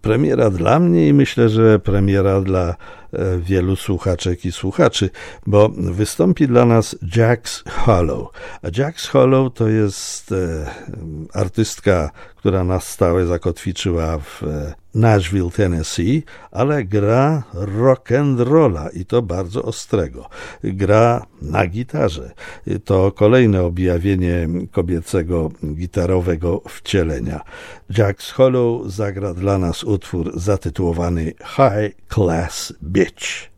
premiera dla mnie i myślę, że premiera dla wielu słuchaczek i słuchaczy, bo wystąpi dla nas Jax Hollow. A Jax Hollow to jest artystka, która na stałe zakotwiczyła w Nashville, Tennessee, ale gra rock'n'rolla i to bardzo ostrego. Gra na gitarze. To kolejne objawienie kobiecego gitarowego wcielenia. Jax Hollow zagra dla nas utwór zatytułowany High Class Bitch.